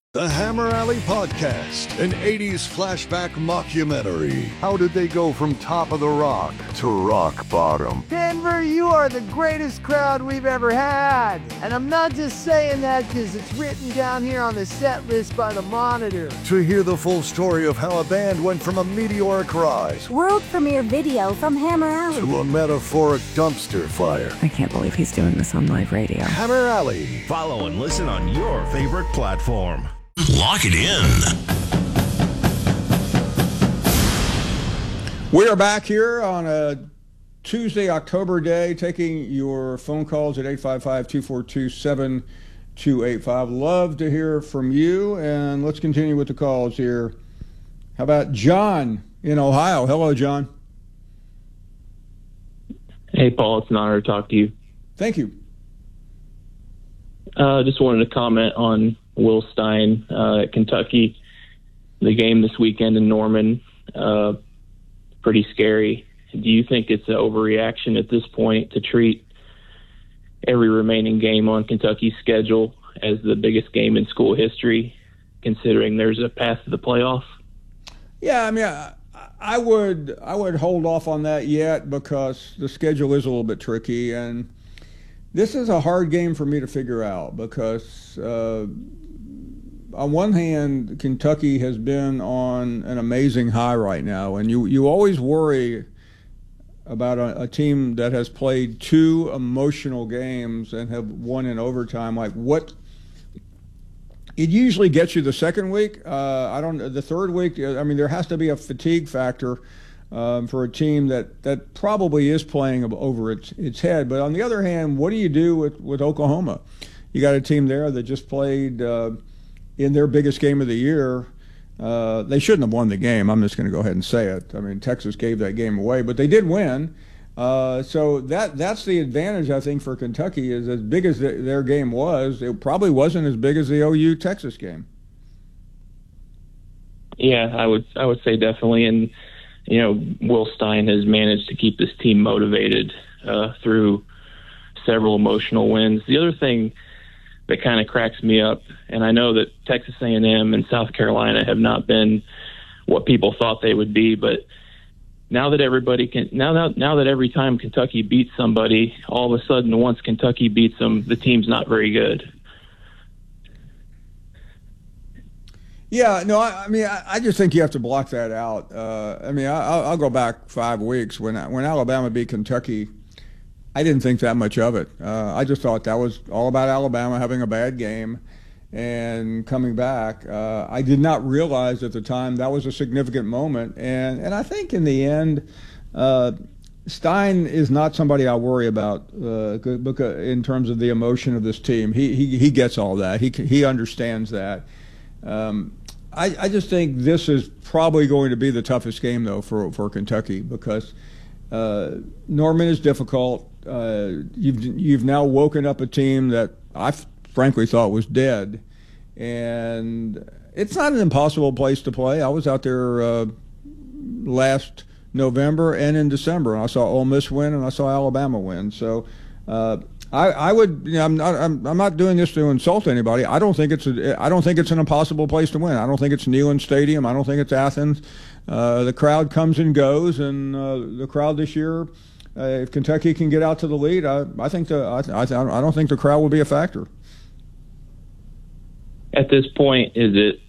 The Hammer Alley Podcast, an 80s flashback mockumentary. How did they go from top of the rock to rock bottom? Denver, you are the greatest crowd we've ever had. And I'm not just saying that because it's written down here on the set list by the Monitor. To hear the full story of how a band went from a meteoric rise, world premiere video from Hammer Alley, to a metaphoric dumpster fire. I can't believe he's doing this on live radio. Hammer Alley. Follow and listen on your favorite platform. Lock it in. We are back here on a Tuesday, October day, taking your phone calls at 855-242-7285. Love to hear from you, and let's continue with the calls here. How about John in Ohio? Hello, John. Hey, Paul. It's an honor to talk to you. Thank you. Just wanted to comment on Will Stein at Kentucky. The game this weekend in Norman, pretty scary. Do you think it's an overreaction at this point to treat every remaining game on Kentucky's schedule as the biggest game in school history, considering there's a path to the playoff? Yeah, I mean, I would hold off on that yet because the schedule is a little bit tricky, and this is a hard game for me to figure out because on one hand, Kentucky has been on an amazing high right now, and you always worry about a team that has played two emotional games and have won in overtime. Like, what? It usually gets you the second week. The third week, I mean, there has to be a fatigue factor for a team that probably is playing over its head. But on the other hand, what do you do with Oklahoma? You got a team there that just played in their biggest game of the year. They shouldn't have won the game. I'm just going to go ahead and say it. I mean, Texas gave that game away, but they did win. So that's the advantage, I think, for Kentucky, is as big as their game was, it probably wasn't as big as the OU Texas game. Yeah, I would say definitely. And, you know, Will Stein has managed to keep this team motivated through several emotional wins. The other thing that kind of cracks me up, and I know that Texas A&M and South Carolina have not been what people thought they would be, but now that everybody can, now that every time Kentucky beats somebody, all of a sudden once Kentucky beats them, the team's not very good. Yeah, no, I just think you have to block that out. I'll go back 5 weeks when Alabama beat Kentucky. I didn't think that much of it. I just thought that was all about Alabama having a bad game and coming back. I did not realize at the time that was a significant moment. And I think in the end, Stein is not somebody I worry about in terms of the emotion of this team. He gets all that. He understands that. I just think this is probably going to be the toughest game, though, for Kentucky because Norman is difficult. You've now woken up a team that I frankly thought was dead, and it's not an impossible place to play. I was out there last November and in December, and I saw Ole Miss win and I saw Alabama win. So I would, you know, I'm not doing this to insult anybody. I don't think it's an impossible place to win. I don't think it's Neyland Stadium. I don't think it's Athens. The crowd comes and goes, and the crowd this year, if Kentucky can get out to the lead, I don't think the crowd will be a factor. At this point, is it?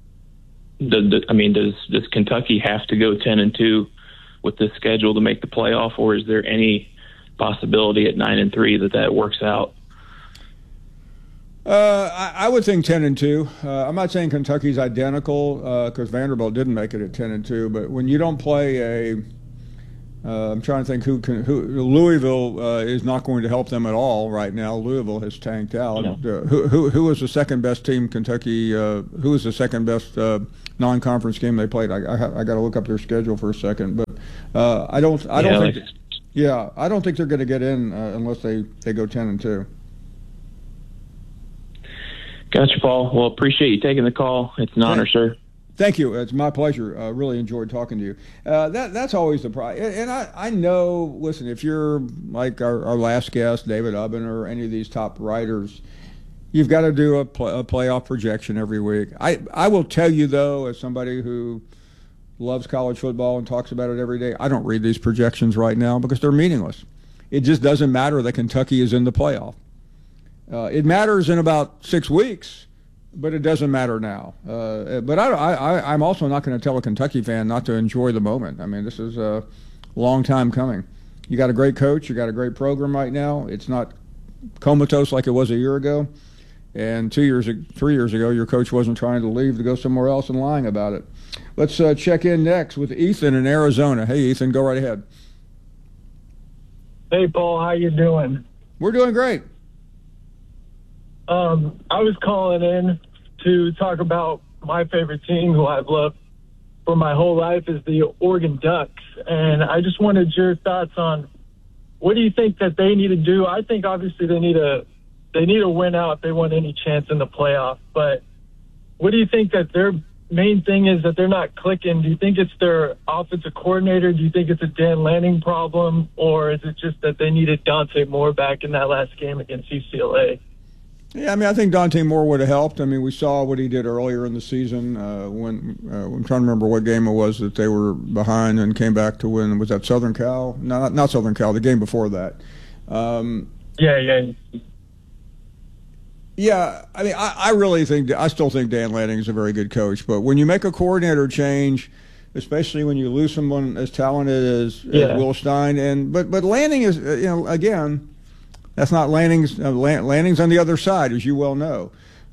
Does Kentucky have to go 10-2 with this schedule to make the playoff, or is there any possibility at 9-3 that works out? I would think 10-2. I'm not saying Kentucky's identical because Vanderbilt didn't make it at 10-2. But when you don't play I'm trying to think who Louisville is not going to help them at all right now. Louisville has tanked out. Yeah. Who was the second best team? Kentucky. Who was the second best non-conference game they played? I got to look up their schedule for a second. But I don't think they're going to get in unless they go 10-2. Gotcha, Paul. Well, appreciate you taking the call. It's an honor, sir. Thank you. It's my pleasure. I really enjoyed talking to you. That's always the prize. And I know, listen, if you're like our last guest, David Ubben, or any of these top writers, you've got to do a playoff projection every week. I will tell you, though, as somebody who loves college football and talks about it every day, I don't read these projections right now because they're meaningless. It just doesn't matter that Kentucky is in the playoff. It matters in about 6 weeks, but it doesn't matter now. But I'm also not going to tell a Kentucky fan not to enjoy the moment. I mean, this is a long time coming. You got a great coach. You got a great program right now. It's not comatose like it was a year ago. And 3 years ago, your coach wasn't trying to leave to go somewhere else and lying about it. Let's check in next with Ethan in Arizona. Hey, Ethan, go right ahead. Hey, Paul, how you doing? We're doing great. I was calling in to talk about my favorite team, who I've loved for my whole life, is the Oregon Ducks. And I just wanted your thoughts on what do you think that they need to do? I think obviously they need to win out if they want any chance in the playoff. But what do you think that their main thing is that they're not clicking? Do you think it's their offensive coordinator? Do you think it's a Dan Lanning problem? Or is it just that they needed Dante Moore back in that last game against UCLA? Yeah, I mean, I think Dante Moore would have helped. I mean, we saw what he did earlier in the season when I'm trying to remember what game it was that they were behind and came back to win. Was that Southern Cal? No, not Southern Cal, the game before that. Yeah, I mean, I really think, I still think Dan Lanning is a very good coach. But when you make a coordinator change, especially when you lose someone as talented as Will Stein, but Lanning is, again, that's not Lanning's. Lanning's on the other side, as you well know.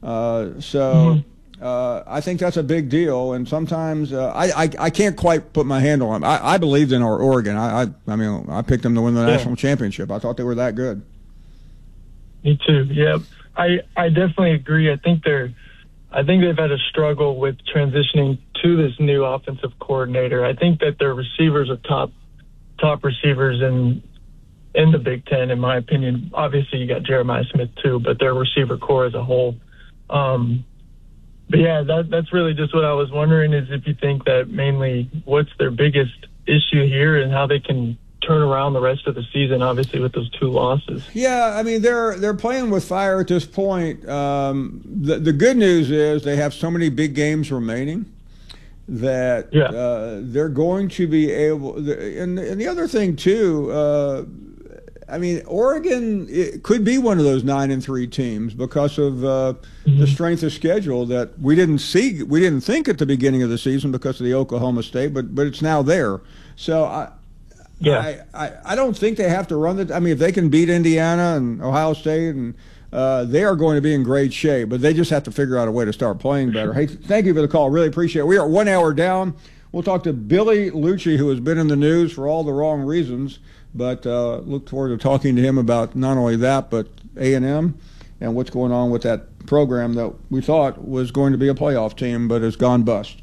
I think that's a big deal. And sometimes I can't quite put my handle on it. I believed in Oregon. I mean, I picked them to win the national championship. I thought they were that good. Me too. Yeah, I definitely agree. I think they've had a struggle with transitioning to this new offensive coordinator. I think that their receivers are top receivers in the Big Ten, in my opinion. Obviously, you got Jeremiah Smith too, but their receiver core as a whole. But yeah, that's really just what I was wondering, is if you think that mainly what's their biggest issue here and how they can turn around the rest of the season, obviously with those 2 losses. Yeah, I mean, they're playing with fire at this point. The good news is they have so many big games remaining that they're going to be able. And the other thing too, I mean, Oregon could be one of those 9-3 teams because of the strength of schedule that we didn't think at the beginning of the season because of the Oklahoma State, but it's now there. So I don't think they have to run it. I mean, if they can beat Indiana and Ohio State, and they are going to be in great shape, but they just have to figure out a way to start playing better. Hey, thank you for the call. Really appreciate it. We are 1 hour down. We'll talk to Billy Lucci, who has been in the news for all the wrong reasons, but look forward to talking to him about not only that, but A&M and what's going on with that program that we thought was going to be a playoff team, but has gone bust.